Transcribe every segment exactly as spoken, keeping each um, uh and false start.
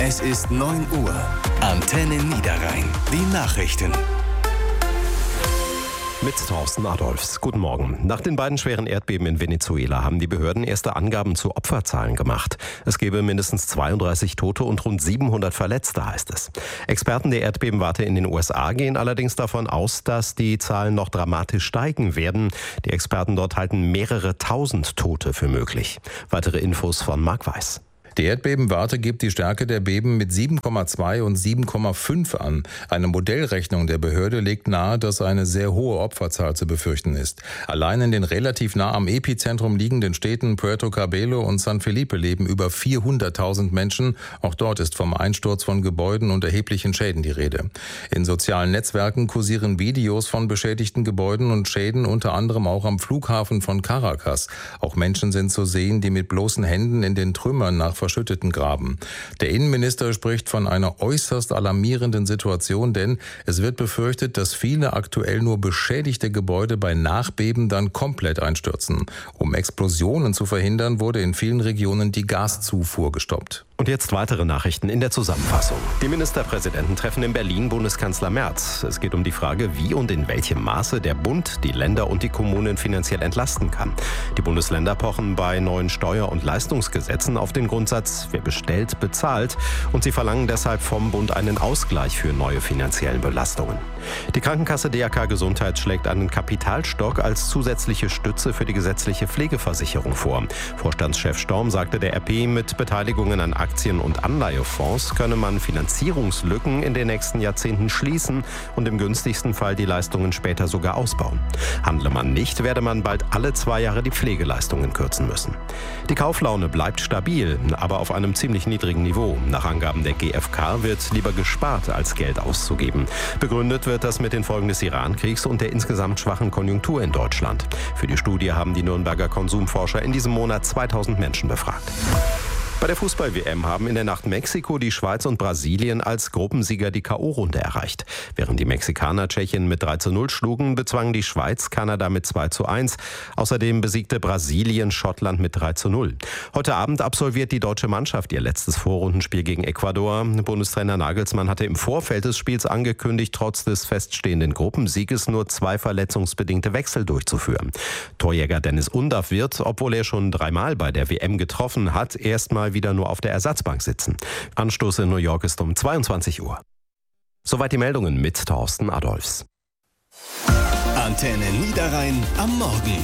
Es ist neun Uhr. Antenne Niederrhein. Die Nachrichten. Mit Thorsten Adolfs. Guten Morgen. Nach den beiden schweren Erdbeben in Venezuela haben die Behörden erste Angaben zu Opferzahlen gemacht. Es gebe mindestens zweiunddreißig Tote und rund siebenhundert Verletzte, heißt es. Experten der Erdbebenwarte in den U S A gehen allerdings davon aus, dass die Zahlen noch dramatisch steigen werden. Die Experten dort halten mehrere tausend Tote für möglich. Weitere Infos von Marc Weiß. Die Erdbebenwarte gibt die Stärke der Beben mit sieben Komma zwei und sieben Komma fünf an. Eine Modellrechnung der Behörde legt nahe, dass eine sehr hohe Opferzahl zu befürchten ist. Allein in den relativ nah am Epizentrum liegenden Städten Puerto Cabello und San Felipe leben über vierhunderttausend Menschen. Auch dort ist vom Einsturz von Gebäuden und erheblichen Schäden die Rede. In sozialen Netzwerken kursieren Videos von beschädigten Gebäuden und Schäden, unter anderem auch am Flughafen von Caracas. Auch Menschen sind zu sehen, die mit bloßen Händen in den Trümmern nach verschütteten graben. Der Innenminister spricht von einer äußerst alarmierenden Situation, denn es wird befürchtet, dass viele aktuell nur beschädigte Gebäude bei Nachbeben dann komplett einstürzen. Um Explosionen zu verhindern, wurde in vielen Regionen die Gaszufuhr gestoppt. Und jetzt weitere Nachrichten in der Zusammenfassung. Die Ministerpräsidenten treffen in Berlin Bundeskanzler Merz. Es geht um die Frage, wie und in welchem Maße der Bund die Länder und die Kommunen finanziell entlasten kann. Die Bundesländer pochen bei neuen Steuer- und Leistungsgesetzen auf den Grundsatz, wer bestellt, bezahlt. Und sie verlangen deshalb vom Bund einen Ausgleich für neue finanzielle Belastungen. Die Krankenkasse D R K Gesundheit schlägt einen Kapitalstock als zusätzliche Stütze für die gesetzliche Pflegeversicherung vor. Vorstandschef Storm sagte der R P, mit Beteiligungen an Aktien- und Anleihefonds könne man Finanzierungslücken in den nächsten Jahrzehnten schließen und im günstigsten Fall die Leistungen später sogar ausbauen. Handle man nicht, werde man bald alle zwei Jahre die Pflegeleistungen kürzen müssen. Die Kauflaune bleibt stabil, aber auf einem ziemlich niedrigen Niveau. Nach Angaben der G f K wird lieber gespart, als Geld auszugeben. Begründet wird das mit den Folgen des Iran-Kriegs und der insgesamt schwachen Konjunktur in Deutschland. Für die Studie haben die Nürnberger Konsumforscher in diesem Monat zweitausend Menschen befragt. Bei der Fußball-W M haben in der Nacht Mexiko, die Schweiz und Brasilien als Gruppensieger die K O-Runde erreicht. Während die Mexikaner Tschechien mit drei zu null schlugen, bezwangen die Schweiz Kanada mit zwei zu eins. Außerdem besiegte Brasilien Schottland mit drei zu null. Heute Abend absolviert die deutsche Mannschaft ihr letztes Vorrundenspiel gegen Ecuador. Bundestrainer Nagelsmann hatte im Vorfeld des Spiels angekündigt, trotz des feststehenden Gruppensieges nur zwei verletzungsbedingte Wechsel durchzuführen. Torjäger Dennis Undaff wird, obwohl er schon dreimal bei der W M getroffen hat, erstmal wieder nur auf der Ersatzbank sitzen. Anstoß in New York ist um zweiundzwanzig Uhr. Soweit die Meldungen mit Thorsten Adolfs. Antenne Niederrhein am Morgen.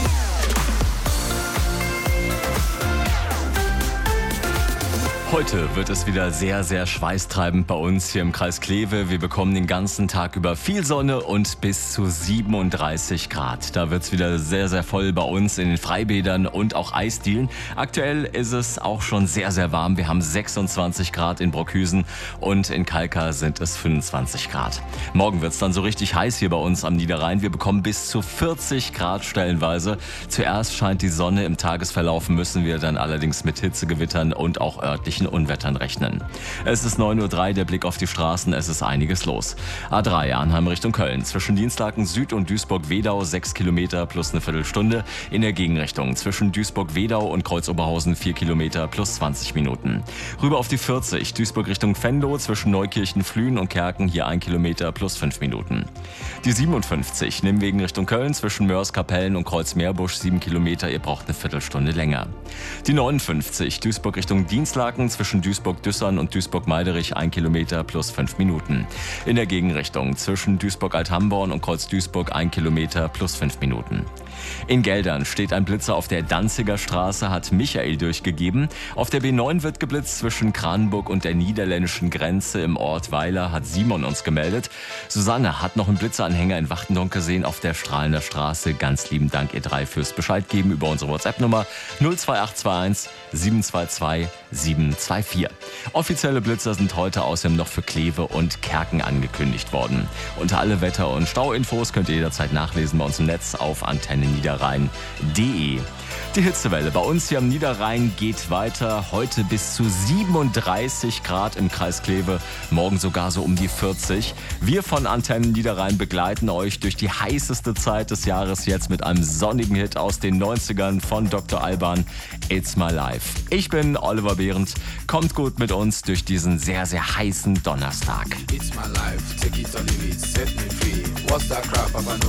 Heute wird es wieder sehr, sehr schweißtreibend bei uns hier im Kreis Kleve. Wir bekommen den ganzen Tag über viel Sonne und bis zu siebenunddreißig Grad. Da wird es wieder sehr, sehr voll bei uns in den Freibädern und auch Eisdielen. Aktuell ist es auch schon sehr, sehr warm. Wir haben sechsundzwanzig Grad in Brockhüsen und in Kalkar sind es fünfundzwanzig Grad. Morgen wird es dann so richtig heiß hier bei uns am Niederrhein. Wir bekommen bis zu vierzig Grad stellenweise. Zuerst scheint die Sonne, im Tagesverlauf müssen wir dann allerdings mit Hitzegewittern und auch örtlichen Unwettern rechnen. Es ist neun Uhr drei, der Blick auf die Straßen, es ist einiges los. A drei, Arnheim Richtung Köln. Zwischen Dienstlaken Süd und Duisburg-Wedau sechs Kilometer plus eine Viertelstunde. In der Gegenrichtung zwischen Duisburg-Wedau und Kreuz-Oberhausen vier Kilometer plus zwanzig Minuten. Rüber auf die vierzig, Duisburg Richtung Venlo zwischen Neukirchen, Flühen und Kerken hier ein Kilometer plus fünf Minuten. Die siebenundfünfzig, Nimwegen Richtung Köln zwischen Mörs, Kapellen und Kreuz-Meerbusch sieben Kilometer, ihr braucht eine Viertelstunde länger. Die neunundfünfzig, Duisburg Richtung Dienstlaken zwischen Duisburg-Düssern und Duisburg-Meiderich ein Kilometer plus fünf Minuten. In der Gegenrichtung zwischen Duisburg-Althamborn und Kreuz-Duisburg ein Kilometer plus fünf Minuten. In Geldern steht ein Blitzer auf der Danziger Straße, hat Michael durchgegeben. Auf der B neun wird geblitzt zwischen Kranenburg und der niederländischen Grenze im Ort Weiler, hat Simon uns gemeldet. Susanne hat noch einen Blitzeranhänger in Wachtendonk gesehen auf der Strahlender Straße. Ganz lieben Dank ihr drei fürs Bescheid geben über unsere WhatsApp-Nummer null zwei acht zwei eins sieben zwei zwei sieben zwei vier. Offizielle Blitzer sind heute außerdem noch für Kleve und Kerken angekündigt worden. Unter alle Wetter- und Stauinfos könnt ihr jederzeit nachlesen bei uns im Netz auf antenne niederrhein punkt de. Die Hitzewelle bei uns hier am Niederrhein geht weiter. Heute bis zu siebenunddreißig Grad im Kreis Kleve, morgen sogar so um die vierzig. Wir von Antenne Niederrhein begleiten euch durch die heißeste Zeit des Jahres jetzt mit einem sonnigen Hit aus den neunzigern von Doktor Alban, It's My Life. Ich bin Oliver B. immerwährend. Kommt gut mit uns durch diesen sehr, sehr heißen Donnerstag. It's my life, take it or leave it, set me free. What's that crap, Papa?